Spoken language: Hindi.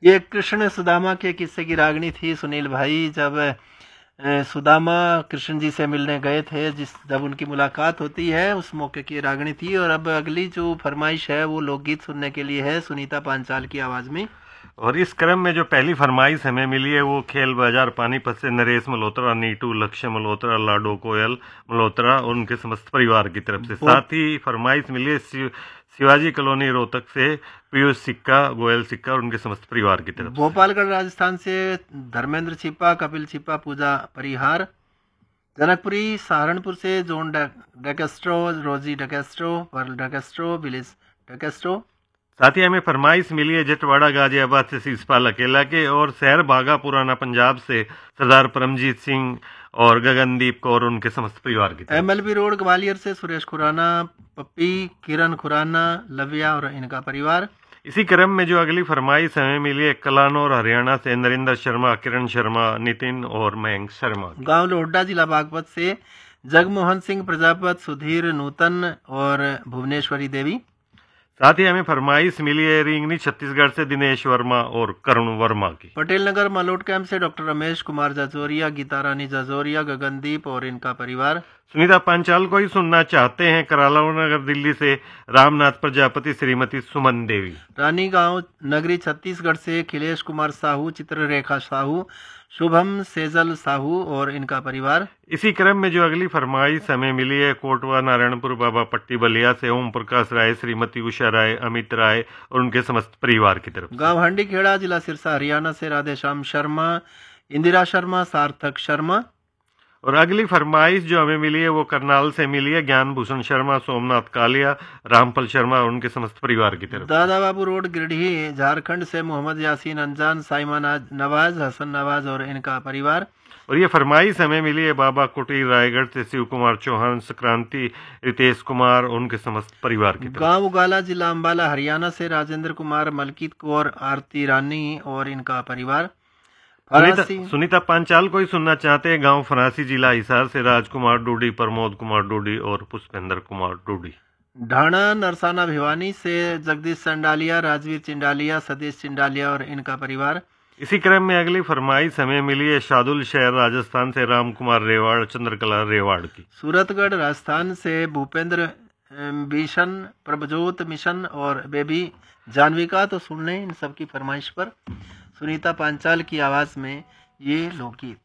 ये कृष्ण सुदामा के किस्से की रागनी थी सुनील भाई। जब सुदामा कृष्ण जी से मिलने गए थे, जब उनकी मुलाकात होती है उस मौके की रागनी थी। और अब अगली जो फरमाइश है वो लोकगीत सुनने के लिए है सुनीता पांचाल की आवाज में। और इस क्रम में जो पहली फरमाइश हमें मिली है वो खेल बाजार पानीपत से नरेश मल्होत्रा, नीटू, लक्ष्य मल्होत्रा, लाडो कोयल मल्होत्रा और उनके समस्त परिवार की तरफ से। साथ ही फरमाइश मिली है शिवाजी कॉलोनी रोहतक से पीयूष सिक्का, गोयल सिक्का और उनके समस्त परिवार की तरफ। भोपालगढ़ राजस्थान से धर्मेंद्र छिपा, कपिल छिपा, पूजा परिहार। जनकपुरी सहारनपुर से जोन डकेस्ट्रो, रोजी डकेस्ट्रो, पर्ल डकेस्ट्रो, बिलिस डकेस्ट्रो। साथ ही हमें फरमाइश मिली है जटवाड़ा गाजियाबाद से शीशपाल अकेला के और शहर बागा पुराना पंजाब से सरदार परमजीत सिंह और गगनदीप कौर उनके समस्त परिवार की तरफ। MLB रोड ग्वालियर से सुरेश खुराना, पप्पी, किरण खुराना, लव्या और इनका परिवार। इसी क्रम में जो अगली फरमाइश हमें मिली है कलानौर हरियाणा से नरेंद्र शर्मा, किरण शर्मा, नितिन और मयंक शर्मा। गांव लोहड्डा जिला बागपत से जगमोहन सिंह प्रजापत, सुधीर नूतन और भुवनेश्वरी देवी। साथ ही हमें फरमाइश मिली है रिंगनी छत्तीसगढ़ से दिनेश वर्मा और करुण वर्मा की। पटेल नगर मलोट कैंप से डॉक्टर रमेश कुमार जाजोरिया, गीता रानी जाजोरिया, गगनदीप और इनका परिवार। सुनीता पांचाल को ही सुनना चाहते हैं कराला नगर दिल्ली से रामनाथ प्रजापति, श्रीमती सुमन देवी। रानी गांव नगरी छत्तीसगढ़ से अखिलेश कुमार साहू, चित्ररेखा साहू, शुभम सेजल साहू और इनका परिवार। इसी क्रम में जो अगली फरमाइश हमें मिली है कोटवा नारायणपुर बाबा पट्टी बलिया से ओम प्रकाश राय, श्रीमती उषा राय, अमित राय और उनके समस्त परिवार की तरफ। गांव हंडी खेड़ा जिला सिरसा हरियाणा से राधेश्याम शर्मा, इंदिरा शर्मा, सार्थक शर्मा। और अगली फरमाइश जो हमें मिली है वो करनाल से मिली है ज्ञान भूषण शर्मा, सोमनाथ कालिया, रामफल शर्मा और उनके समस्त परिवार की तरफ। दादा बाबू रोड गिरडी झारखंड से मोहम्मद यासीन अंजान, साइमा नवाज, हसन नवाज और इनका परिवार। और ये फरमाइश हमें मिली है बाबा कुटीर रायगढ़ से शिव कुमार चौहान, संक्रांति, रितेश कुमार और उनके समस्त परिवार की तरफ। गांव उगाला जिला अंबाला हरियाणा से राजेंद्र कुमार, मलकीत कौर, आरती रानी और इनका परिवार। सुनीता पांचाल को ही सुनना चाहते हैं गांव फरासी जिला हिसार से राजकुमार डूडी, प्रमोद कुमार डूडी और पुष्पेंद्र कुमार डूडी। ढाणा नरसाना भिवानी से जगदीश चंडालिया, राजवीर चिंडालिया, सतीश चिंडालिया और इनका परिवार। इसी क्रम में अगली फरमाइश हमें मिली है शादुल शहर राजस्थान से राम कुमार रेवाड़, चंद्रकला रेवाड़ की। सूरतगढ़ राजस्थान से भूपेंद्र भीषण, प्रभजोत मिशन और बेबी जानविका। तो सुन लें इन सब की फरमाइश पर सुनीता पांचाल की आवाज में ये लोकगीत।